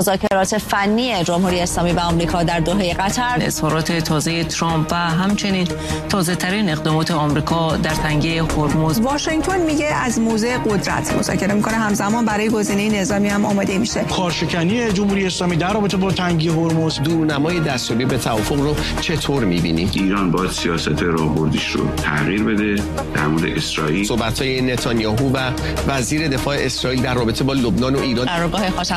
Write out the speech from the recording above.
مذاکرات فنی جمهوری اسلامی و آمریکا در دوحه قطر، اظهارات تازه ترامپ و همچنین تازه‌ترین اقدامات آمریکا در تنگه هرمز. واشنگتن میگه از موضع قدرت مذاکره میکنه، همزمان برای گزینه نظامی هم آماده میشه. کارشکنی جمهوری اسلامی در رابطه با تنگه هرمز. دورنمای دستیابی به توافق رو چطور میبینید؟ ایران باید سیاست راهبردیش رو تغییر بده. در مورد اسرائیل صحبت‌های نتانیاهو و وزیر دفاع اسرائیل در رابطه با لبنان و ایران. قرارگاه